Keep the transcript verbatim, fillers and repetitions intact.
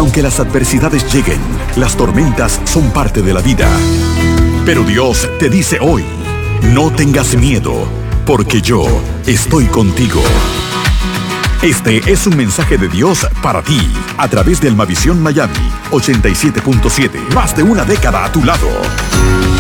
Aunque las adversidades lleguen, las tormentas son parte de la vida. Pero Dios te dice hoy, no tengas miedo, porque yo estoy contigo. Este es un mensaje de Dios para ti, a través de Almavisión Miami ochenta y siete punto siete. Más de una década a tu lado.